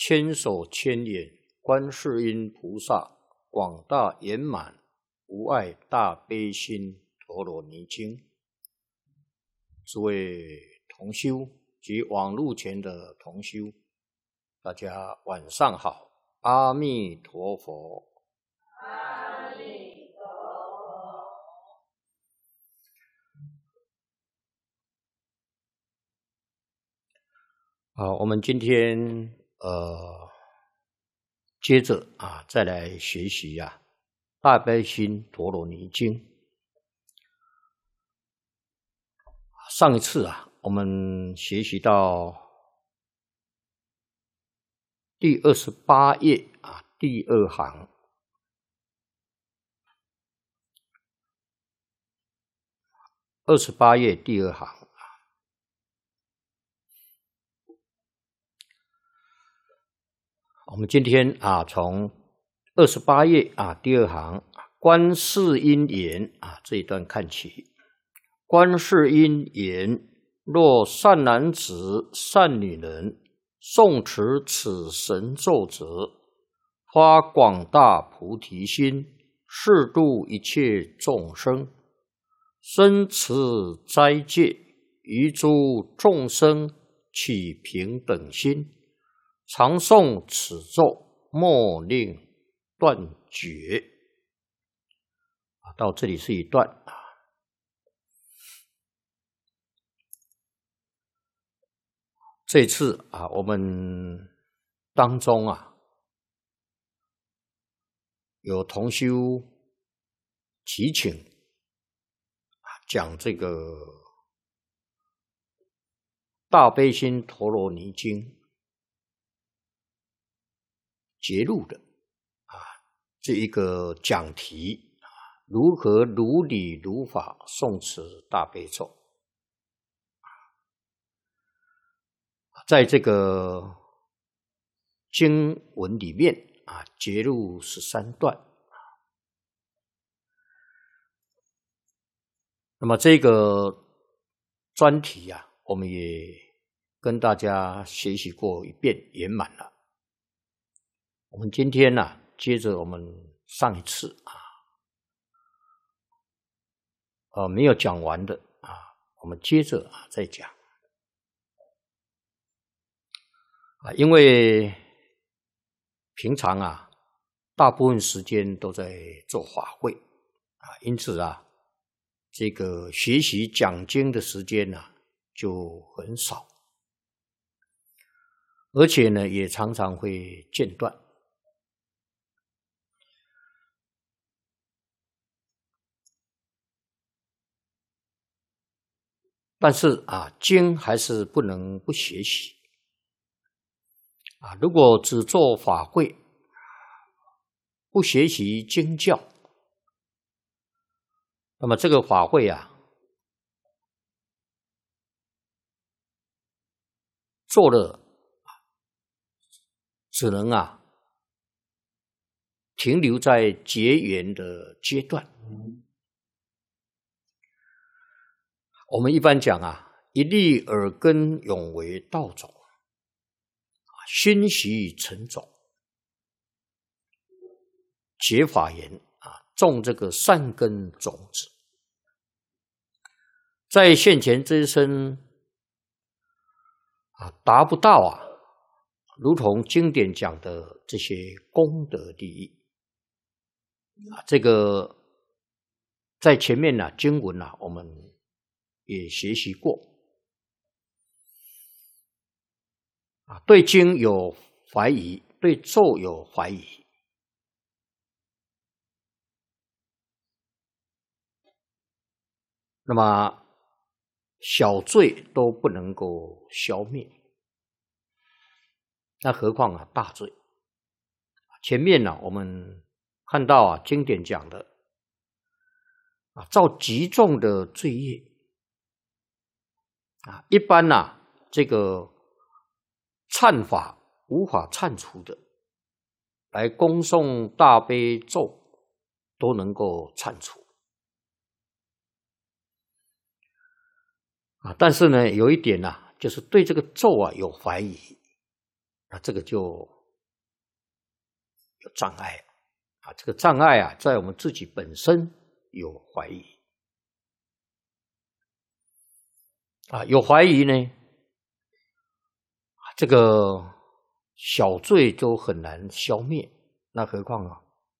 千手千眼观世音菩萨广大圆满无碍大悲心陀罗尼经。诸位同修及网络前的同修，大家晚上好，阿弥陀佛。 阿弥陀佛。 好，我们今天接着再来学习大悲心陀罗尼经。上一次我们学习到第28页第2行。28页第2行。我们今天从28页第2行观世音言这一段看起。观世音言：若善男子、善女人诵持此神咒者，发广大菩提心，誓度一切众生，生持斋戒，于诸众生起平等心，常诵此咒，莫令断绝。到这里是一段。这次我们当中有同修祈请讲这个大悲心陀罗尼经节录的这一个讲题，如何如理如法诵持大悲咒。在这个经文里面节录13段。那么这个专题我们也跟大家学习过一遍圆满了。我们今天接着我们上一次没有讲完的我们接着再讲。因为平常大部分时间都在做法会因此这个学习讲经的时间就很少，而且呢也常常会间断。但是经还是不能不学习。如果只做法会，不学习经教，那么这个法会做了只能停留在结缘的阶段。我们一般讲一粒耳根永为道种，熏习成种，结法缘种这个善根种子。在现前这一生达不到如同经典讲的这些功德利益这个在前面经文我们也学习过。对经有怀疑，对咒有怀疑。那么小罪都不能够消灭，那何况大罪。前面我们看到经典讲的造极重的罪业一般这个忏法无法忏除的，来恭诵大悲咒都能够忏除。但是呢有一点就是对这个咒有怀疑，这个就有障碍啊，这个障碍啊，在我们自己本身有怀疑啊，有怀疑呢，这个小罪都很难消灭，那何况啊，